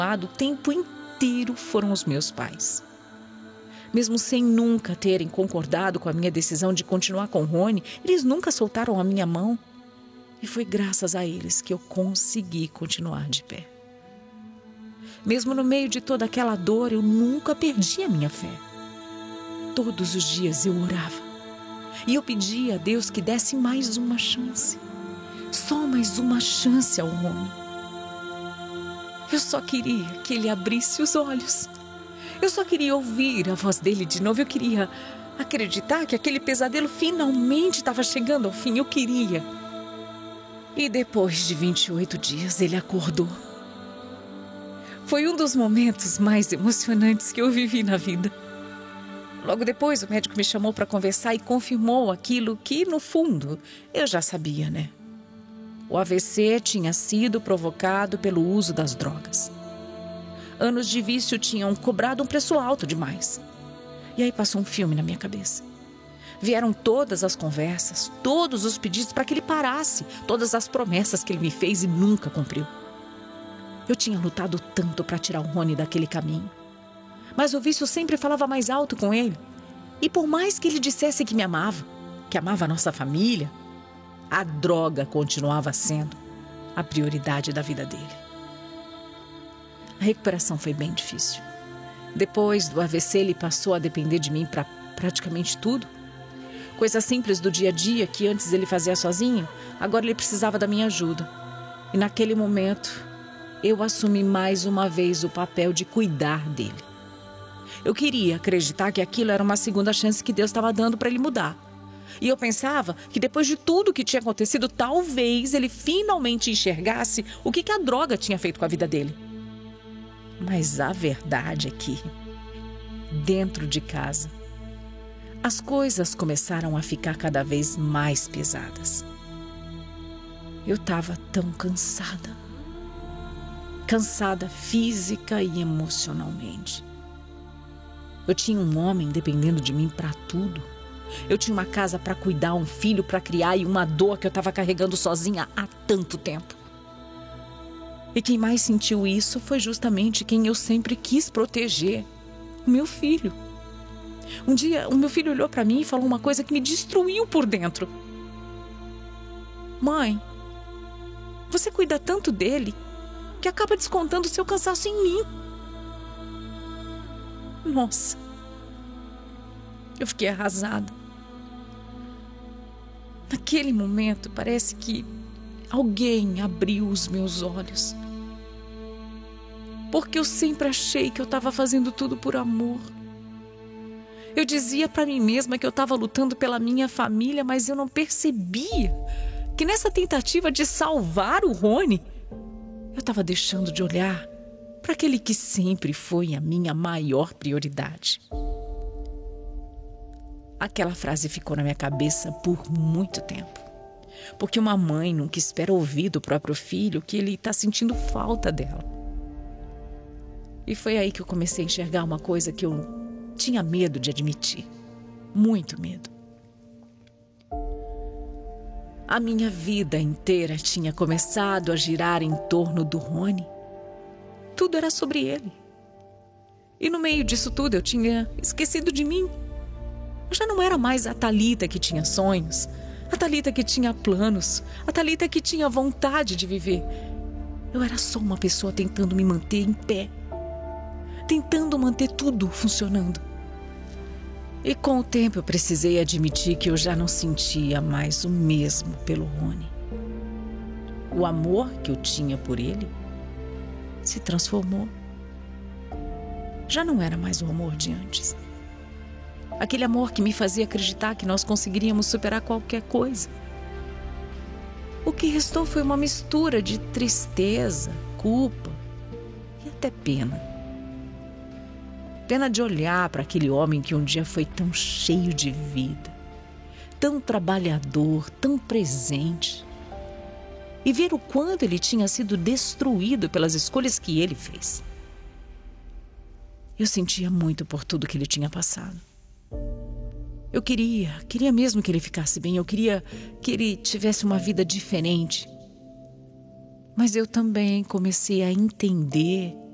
o tempo inteiro foram os meus pais. Mesmo sem nunca terem concordado com a minha decisão de continuar com o Rony, eles nunca soltaram a minha mão. E foi graças a eles que eu consegui continuar de pé. Mesmo no meio de toda aquela dor, eu nunca perdi a minha fé. Todos os dias eu orava. E eu pedia a Deus que desse mais uma chance. Só mais uma chance ao Rony. Eu só queria que ele abrisse os olhos. Eu só queria ouvir a voz dele de novo. Eu queria acreditar que aquele pesadelo finalmente estava chegando ao fim. Eu queria. E depois de 28 dias, ele acordou. Foi um dos momentos mais emocionantes que eu vivi na vida. Logo depois, o médico me chamou para conversar e confirmou aquilo que, no fundo, eu já sabia, né? O AVC tinha sido provocado pelo uso das drogas. Anos de vício tinham cobrado um preço alto demais. E aí passou um filme na minha cabeça. Vieram todas as conversas, todos os pedidos para que ele parasse, todas as promessas que ele me fez e nunca cumpriu. Eu tinha lutado tanto para tirar o Rony daquele caminho. Mas o vício sempre falava mais alto com ele. E por mais que ele dissesse que me amava, que amava a nossa família, a droga continuava sendo a prioridade da vida dele. A recuperação foi bem difícil. Depois do AVC, ele passou a depender de mim para praticamente tudo. Coisas simples do dia a dia que antes ele fazia sozinho, agora ele precisava da minha ajuda. E naquele momento, eu assumi mais uma vez o papel de cuidar dele. Eu queria acreditar que aquilo era uma segunda chance que Deus estava dando para ele mudar. E eu pensava que depois de tudo que tinha acontecido, talvez ele finalmente enxergasse o que a droga tinha feito com a vida dele. Mas a verdade é que, dentro de casa, as coisas começaram a ficar cada vez mais pesadas. Eu estava tão cansada. Cansada física e emocionalmente. Eu tinha um homem dependendo de mim para tudo. Eu tinha uma casa para cuidar, um filho para criar e uma dor que eu estava carregando sozinha há tanto tempo. E quem mais sentiu isso foi justamente quem eu sempre quis proteger, o meu filho. Um dia, o meu filho olhou para mim e falou uma coisa que me destruiu por dentro. Mãe, você cuida tanto dele que acaba descontando o seu cansaço em mim. Nossa, eu fiquei arrasada. Naquele momento, parece que alguém abriu os meus olhos. Porque eu sempre achei que eu estava fazendo tudo por amor. Eu dizia para mim mesma que eu estava lutando pela minha família, mas eu não percebia que nessa tentativa de salvar o Rony, eu estava deixando de olhar para aquele que sempre foi a minha maior prioridade. Aquela frase ficou na minha cabeça por muito tempo. Porque uma mãe nunca espera ouvir do próprio filho que ele está sentindo falta dela. E foi aí que eu comecei a enxergar uma coisa que eu tinha medo de admitir. Muito medo. A minha vida inteira tinha começado a girar em torno do Rony. Tudo era sobre ele. E no meio disso tudo eu tinha esquecido de mim. Eu já não era mais a Thalita que tinha sonhos, a Thalita que tinha planos, a Thalita que tinha vontade de viver. Eu era só uma pessoa tentando me manter em pé, tentando manter tudo funcionando. E com o tempo eu precisei admitir que eu já não sentia mais o mesmo pelo Rony. O amor que eu tinha por ele se transformou. Já não era mais o amor de antes. Aquele amor que me fazia acreditar que nós conseguiríamos superar qualquer coisa. O que restou foi uma mistura de tristeza, culpa e até pena. Pena de olhar para aquele homem que um dia foi tão cheio de vida, tão trabalhador, tão presente, e ver o quanto ele tinha sido destruído pelas escolhas que ele fez. Eu sentia muito por tudo que ele tinha passado. Eu queria mesmo que ele ficasse bem, eu queria que ele tivesse uma vida diferente. Mas eu também comecei a entender